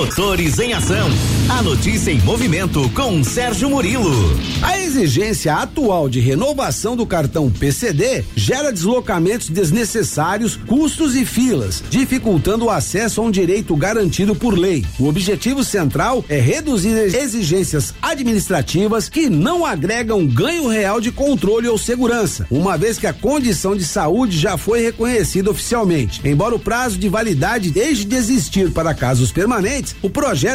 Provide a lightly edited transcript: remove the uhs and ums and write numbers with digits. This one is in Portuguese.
Motores em Ação. A notícia em movimento com Sérgio Murilo. A exigência atual de renovação do cartão PCD gera deslocamentos desnecessários, custos e filas, dificultando o acesso a um direito garantido por lei. O objetivo central é reduzir exigências administrativas que não agregam ganho real de controle ou segurança, uma vez que a condição de saúde já foi reconhecida oficialmente. Embora o prazo de validade deixe de existir para casos permanentes, o projeto